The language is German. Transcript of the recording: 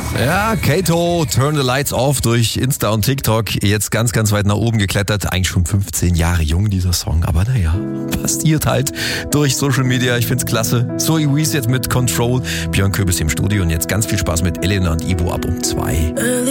Ja, Kato, Turn the Lights Off durch Insta und TikTok. Jetzt ganz, ganz weit nach oben geklettert. Eigentlich schon 15 Jahre jung, dieser Song. Aber naja, passiert halt durch Social Media. Ich find's klasse. Zoe Wees jetzt mit Control. Björn Köbis im Studio und jetzt ganz viel Spaß mit Elena und Ivo ab um 2.